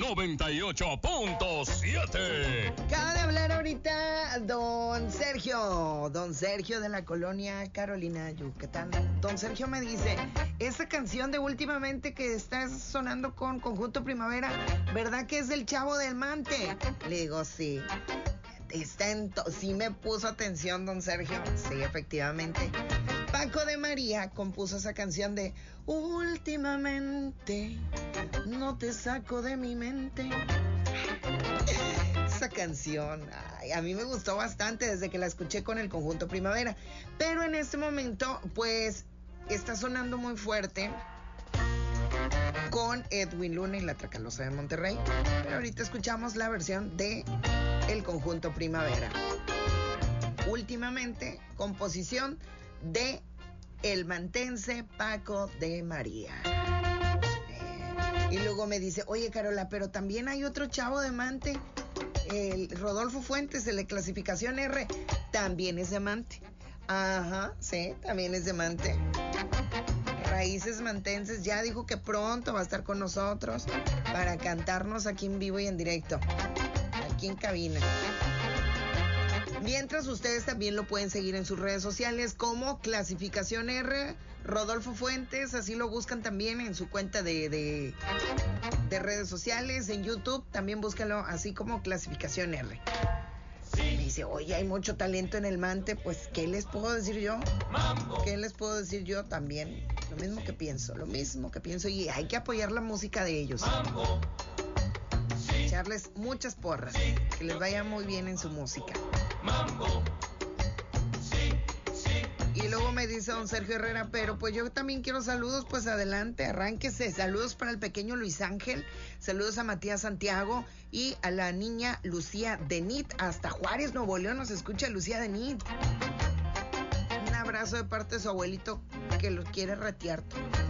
98.7. Acaba de hablar ahorita Don Sergio de la colonia Carolina, Yucatán. Don Sergio me dice, esa canción de últimamente que está sonando con Conjunto Primavera, ¿verdad que es del Chavo del Mante? Le digo, sí. Sí me puso atención Don Sergio. Sí, efectivamente. Paco de María compuso esa canción de Últimamente no te saco de mi mente. Esa canción, a mí me gustó bastante desde que la escuché con el Conjunto Primavera. Pero en este momento, pues, está sonando muy fuerte con Edwin Luna y la Tracalosa de Monterrey. Pero ahorita escuchamos la versión de el Conjunto Primavera. Últimamente, composición de el mantense Paco de María. Y luego me dice, oye Carola, pero también hay otro chavo de Mante, el Rodolfo Fuentes, el de clasificación R, también es de Mante. Ajá, sí, también es de Mante. Raíces Mantenses, ya dijo que pronto va a estar con nosotros para cantarnos aquí en vivo y en directo, aquí en cabina. Mientras ustedes también lo pueden seguir en sus redes sociales como Clasificación R, Rodolfo Fuentes, así lo buscan también en su cuenta de redes sociales, en YouTube, también búscalo así como Clasificación R. Me dice, oye, hay mucho talento en el Mante, pues, ¿qué les puedo decir yo? ¿Qué les puedo decir yo también? Lo mismo que pienso, y hay que apoyar la música de ellos. Echarles muchas porras, que les vaya muy bien en su música. Y luego me dice don Sergio Herrera, pero pues yo también quiero saludos, pues adelante, arránquese. Saludos para el pequeño Luis Ángel, saludos a Matías Santiago y a la niña Lucía Denit, hasta Juárez, Nuevo León nos escucha Lucía Denit. Un abrazo de parte de su abuelito que lo quiere retear todo.